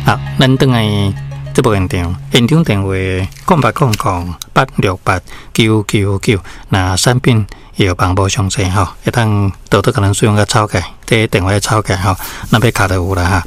好，咱等来这部现场电话0800-868-9999，那产品药房无详细吼，会当多可能使用个抄起，这电话抄起吼，那要卡就有啦哈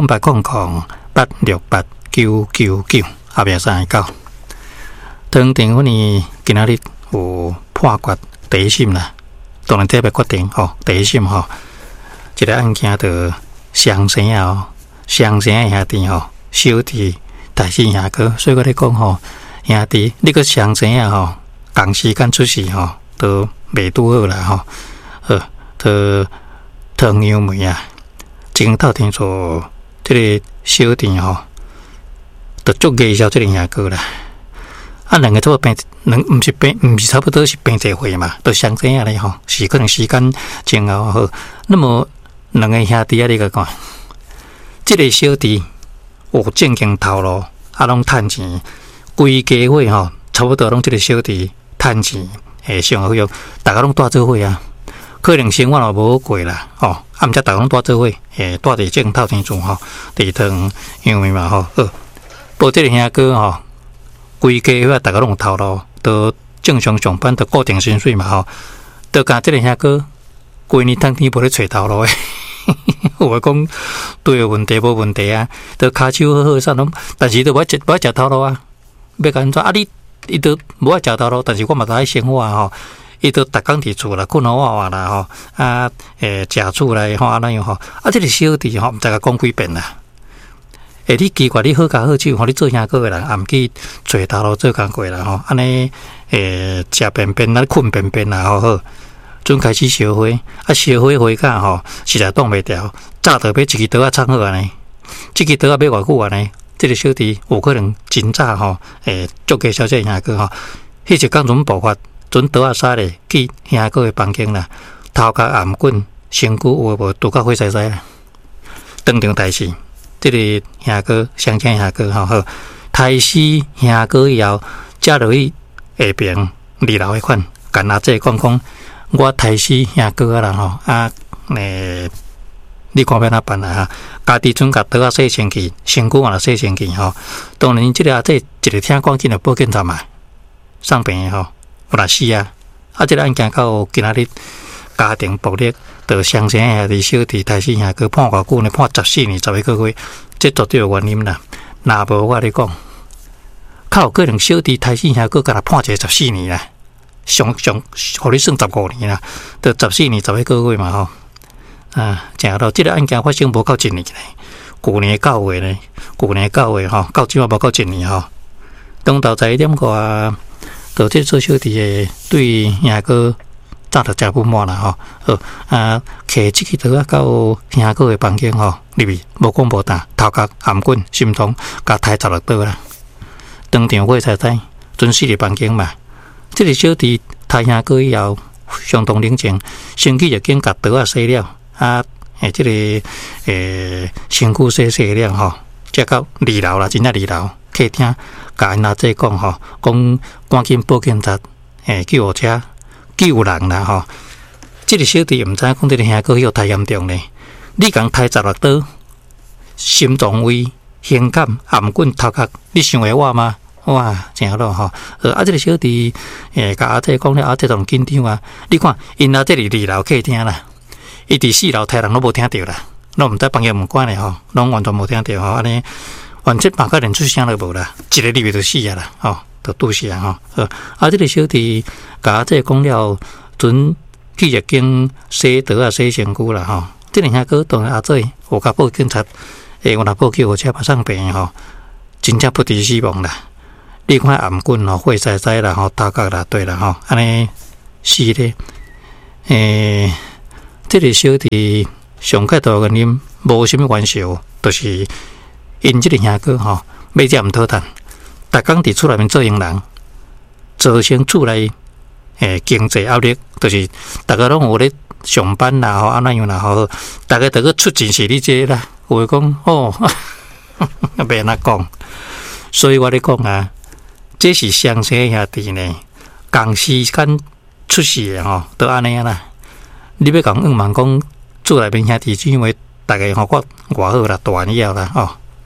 ，0800-868-9999，后壁39。当电话呢，今仔日有破决第一审啦，当然这要决定吼，第一审吼，一个案件就双生啊，双生的兄弟吼，小弟大师兄哥，所以我咧讲吼，兄弟你个双生啊吼，同时间出事吼，都袂拄好啦吼，都糖尿病啊，前头听说这个小弟吼，都足介绍这个兄哥啦。啊，两个做病，毋是差不多是病一回嘛，都相生啊咧吼，是可能时间前后好。那么两个兄弟啊，你个讲，这个小弟有正经头路，啊，拢趁钱，规家伙吼，差不多拢这个小弟趁钱，上好用，大家拢带做伙啊，可能生活也无好过啦，吼，啊，毋则大家拢带做伙，带伫正头前厝吼，地汤因为嘛吼，无这个兄哥吼。规家伙大家拢有头路，都正常上班，都固定薪水嘛吼。都甲这个兄哥，规年当天无咧找头路诶。我讲对问题无问题啊，都骹手好好啥拢，但是都无爱食头路啊。要安怎啊？伊都无爱食头路，但是我嘛都爱生活吼。伊都逐工伫厝啦，困好活活啦吼。啊，食厝来吼，安那样吼。啊，这个小弟吼，毋知甲讲几遍啦。你奇怪，你好家好手，吼，你做兄哥诶人，也毋去找头路做工过啦吼，安尼食便便啊，困便便啦，好，准开始烧火，啊烧火火甲吼，实在挡袂牢，早着要一支刀啊插好安尼，这支刀啊要偌久安尼，这个小弟有可能真早吼，足介绍这兄哥吼，迄一工阵爆发，准刀啊杀咧去兄哥诶房间啦，头壳颔棍，身躯有无拄到火柴柴啦，当场大事。这个兄哥，相亲兄哥吼，杀死兄哥以后，接落去下边二楼迄款，干阿姐讲，我杀死兄哥啦吼，你看要哪办啊？家己准甲刀啊洗清气，身躯也洗清气吼。当然，这个阿姐一个听讲紧就报警站嘛，送病吼，有若死啊！啊，这个案件到今仔日家庭暴力。就双生兄弟小弟杀死兄哥判偌久呢？判14年11个月，这绝对有原因啦。若无我咧讲，较有可能小弟杀死兄哥，甲他判一个14年啦，上，互你算15年啦，就14年11个月嘛吼。啊，正好这个案件发生无到1年呢，去年9月呢，吼，到即马无到1年吼。当头在点个，就这做小弟的对兄哥。早就食不满啦吼，摕即支刀啊到兄哥诶房间吼，入去无讲无打，头壳颔棍心痛，甲刣16刀啦。当场火柴柴，准死伫房间嘛。这个小弟杀兄哥以后，相当冷静，先去就经甲刀啊洗了，这个身躯洗了吼，才到2楼啦，真正2楼客厅，甲因阿姐讲吼，讲赶紧报警察，救护车。救人啦吼！这个小弟毋知影讲这个兄哥有太严重咧。你共刣16刀，心脏位、胸感、颔棍、头壳，你想会我吗？哇，真好吼！这个小弟甲阿姐讲了，阿姐仲紧张啊！你看，因阿姐伫2楼客厅啦，伊伫4楼刣人都无听到啦，拢毋知房间门关咧吼，拢完全无听到吼，安尼完全把个连出声都无啦，一个入去就死啊啦，吼！就拄死啊吼，这个小弟甲阿姐讲了，准去日经洗刀啊洗身躯啦吼。这个兄哥当然阿姐有甲报警察，有若报救护车，马上病吼，真正不治死亡啦。你看颔棍吼，火柴柴啦吼，头壳啦对啦吼，安尼死咧。这个小弟上开大原因无啥物冤仇，就是因这个兄哥吼，要遮毋讨趁。逐工伫厝内面做佣人，造成厝内经济压力，就是大家拢有咧上班啦，吼安那样啦，吼，大家都去出钱是你这啦，有诶讲哦，别安那讲，所以我咧讲啊，这是双生兄弟呢，同时间出事诶吼，都安尼啦。你要讲问讲厝内面兄弟姊妹，大家吼我偌好啦，大以后啦，吼，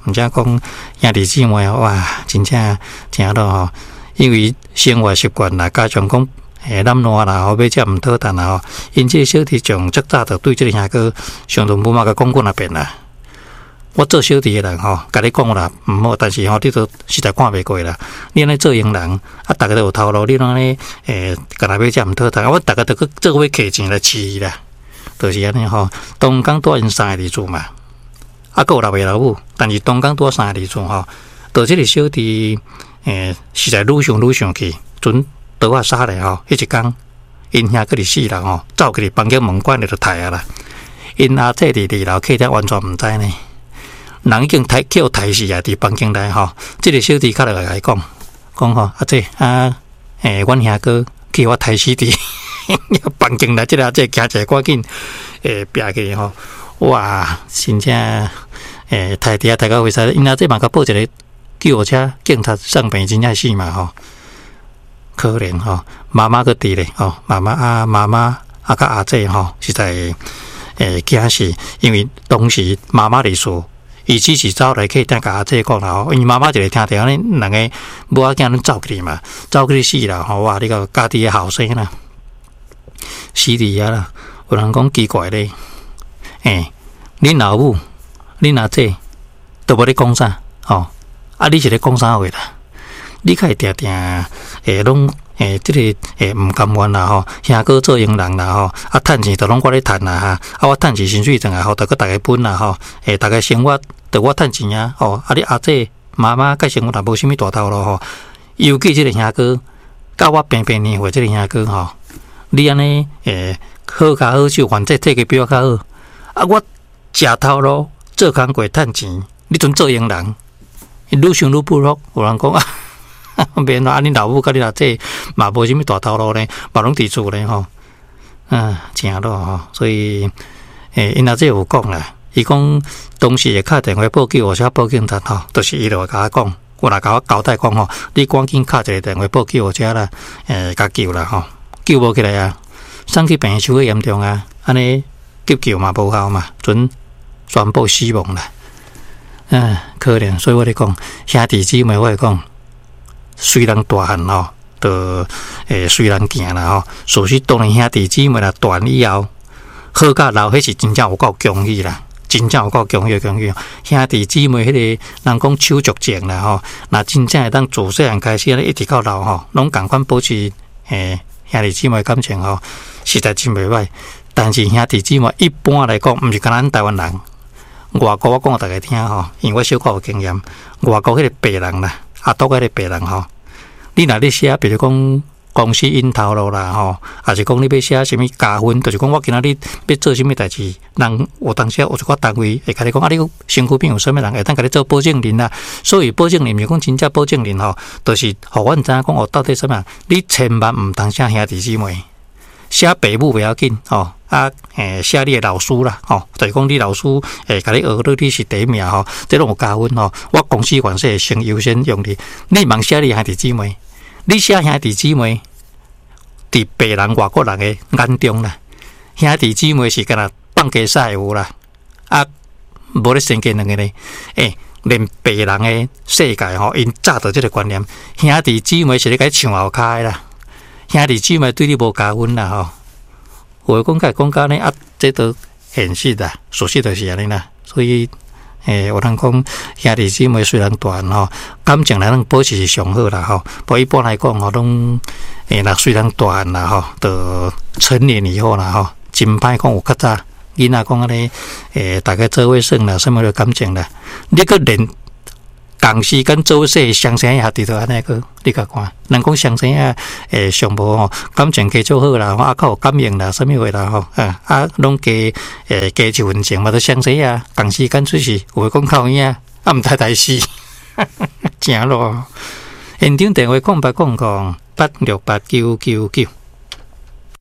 毋则讲兄弟姊妹哇，真正听到吼，因为生活习惯啦，加上讲懒惰啦，后尾则毋讨谈啦吼，因这小弟从足早就对这个兄哥上头无嘛甲讲过那边啦。我做小弟的人吼，甲你讲啦，毋好，但是吼，你都实在看袂过啦。你安尼做佣人，啊，逐个都有头路，你安尼甲那边则毋讨谈，我逐个都去做伙摕钱来饲啦，就是安尼吼。东港多因3个儿子嘛，啊，佫有6个老母，但是东港多3个儿子吼，到这个小弟实在愈想去，准倒啊杀咧吼，迄一工，因兄佫伫4人吼，走去房间门关咧就刣啊啦，因阿姐伫2楼客厅完全毋知呢。人已经叫刣死啊！伫房间内吼，这个小弟较来甲伊讲吼，阿姐啊，阮兄哥叫我刣死伫房间内，这个阿姐惊者赶紧爬起来吼，哇！真正刣伫啊，大家会使，因阿姐嘛甲报一个救护车，警察送病真正死嘛吼，可怜吼，妈妈佫伫咧吼，妈妈甲阿姐吼，实在惊死，因为当时妈妈伫厝。伊只是走来客厅甲阿姐讲啦吼，因为妈妈就来听着，安尼两个母仔囝拢走去嘛，走去死啦吼！哇，你个家己的后生啦，死伫遐啦。有人讲奇怪咧，恁老母、恁阿姐都无咧讲啥吼，啊，你是咧讲啥话啦？你较会定拢即个毋甘愿啦吼，兄哥做佣人啦吼，啊，趁钱都拢我咧趁啦哈，啊，我趁钱薪水证啊吼，都搁大家分啦吼，大家生活都我趁钱啊吼，啊，你阿姐妈妈甲生活也无啥物大头路吼，尤其即个兄哥，甲我平年岁即个兄哥吼，你安尼好卡好手，反正体格比我较好，啊，我食头路做工过趁钱，你阵做佣人，愈想愈不服，有人讲啊。免啦，恁老母甲恁阿姐嘛无啥物大头路呢，嘛拢伫厝咧吼，真咯吼，所以因阿姐有讲啦，伊讲当时会敲电话报救护车、报警察吼，都是伊就甲我讲，我来甲我交代讲吼，你赶紧敲一个电话报救护车啦，甲救啦吼，救无起来啊，送去病院伤严重啊，安尼急救嘛无效嘛，准宣布死亡啦，可怜，所以我咧讲兄弟姊妹，我会讲。虽然大汉吼，都虽然行啦吼，所以当然兄弟姊妹啦，大以后好甲老，迄是真正有够恭喜啦，真正有够恭喜。兄弟姊妹迄个人讲手足情啦吼，那真正会当自细汉开始一直到老吼，拢共款保持兄弟姊妹感情吼，实在真袂歹。但是兄弟姊妹一般来讲，毋是敢咱台湾人，外国我讲互大家听吼，因为我小可有经验，外国迄个白人啦。啊，倒个咧白人吼，你若咧写，比如讲公司因头路啦吼，还是讲你要写什么加分，就是讲我今仔日要做什么代志，人有当时有一寡单位会甲你讲啊，你身躯边有什么人会当甲你做保证人啦。所以保证人毋是讲真正保证人吼，就是互阮知影讲哦，到底什么？你千万毋通写兄弟姊妹，写爸母袂要紧吼。啊，写你的老师啦，吼，就是讲你老师甲你学你是第一名吼，这拢有加分吼。我公司管说先优先用你，你茫写你兄弟姊妹，你写兄弟姊妹，伫白人外国人的眼中啦，兄弟姊妹是敢若放假赛有啦，啊，无咧生计两个咧，连白人的世界吼，因早到这个观念，兄弟姊妹是咧甲唱后骹的啦，兄弟姊妹对你无加分啦吼。我讲甲呢啊，这都现实啦，事实就是安尼啦。所以，有人讲兄弟姊妹虽然大吼，感情来能保持是上好啦吼。不一般来讲吼，拢若虽然大啦吼，都成年以后啦吼，真歹讲有较早囡仔讲安尼，大家做伙耍啦，什么的感情啦，你个连同时间做些相生也伫到安尼个，你甲看，人讲相生啊，上无吼，感情加做好啦，啊，较有感应啦，什么话啦吼，啊，拢加一份情嘛，都相生啊，同时间出是有讲靠影，啊，毋太大事，正咯。现场电话0800868999。